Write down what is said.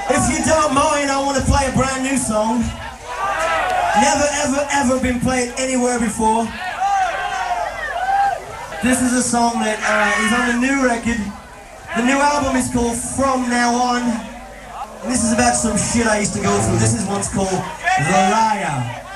If you don't mind, I want to play a brand new song. Never, ever, ever been played anywhere before. This is a song that is on a new record. The new album is called From Now On. And this is about some shit I used to go through. This is one's called The Liar.